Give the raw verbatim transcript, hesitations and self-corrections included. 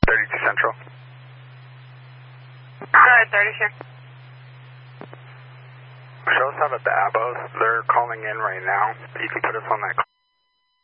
thirty-two Central. Alright, thirty-two. Show us out at the Abos. They're calling in right now. You can put us on that call.